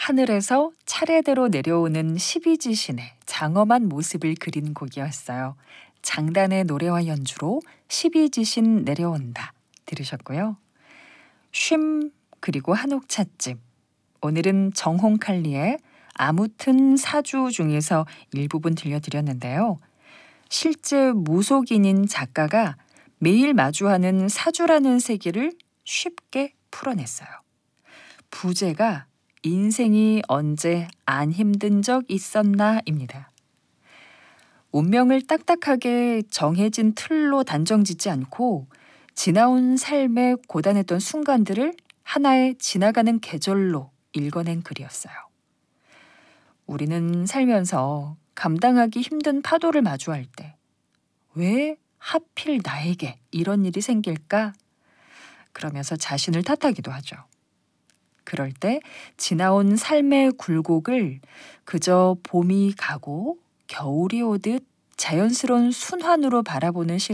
하늘에서 차례대로 내려오는 12지신의 장엄한 모습을 그린 곡이었어요. 장단의 노래와 연주로 12지신 내려온다 들으셨고요. 쉼 그리고 한옥찻집. 오늘은 정홍칼리의 아무튼 사주 중에서 일부분 들려드렸는데요. 실제 무속인인 작가가 매일 마주하는 사주라는 세계를 쉽게 풀어냈어요. 부제가 인생이 언제 안 힘든 적 있었나입니다. 운명을 딱딱하게 정해진 틀로 단정짓지 않고 지나온 삶의 고단했던 순간들을 하나의 지나가는 계절로 읽어낸 글이었어요. 우리는 살면서 감당하기 힘든 파도를 마주할 때 왜 하필 나에게 이런 일이 생길까? 그러면서 자신을 탓하기도 하죠. 그럴 때 지나온 삶의 굴곡을 그저 봄이 가고 겨울이 오듯 자연스러운 순환으로 바라보는 시선